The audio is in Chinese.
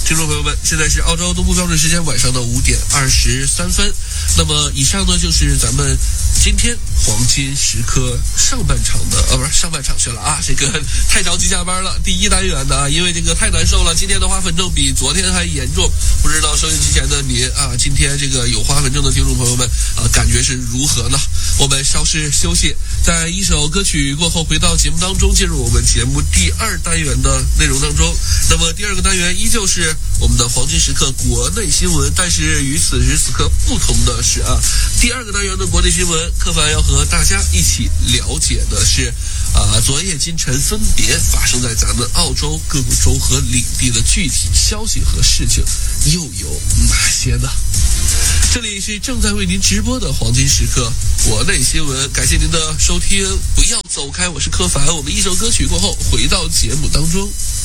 听众朋友们，现在是澳洲东部标准时间晚上的5点23分。那么以上呢就是咱们今天黄金时刻上半场的不是上半场去了啊，这个太着急下班了。第一单元的啊，因为这个太难受了，今天的花粉症比昨天还严重。不知道收音机前的您啊，今天这个有花粉症的听众朋友们啊，感觉是如何呢？我们稍事休息，在一首歌曲过后回到节目当中，进入我们节目第2单元的内容当中。那么第2个单元依旧是我们的黄金时刻国内新闻，但是与此时此刻不同的是啊，第2个单元的国内新闻，柯凡要和大家一起了解的是昨夜今晨分别发生在咱们澳洲各个州和领地的具体消息和事情又有哪些呢？这里是正在为您直播的黄金时刻国内新闻，感谢您的收听，不要走开，我是柯凡。我们一首歌曲过后回到节目当中。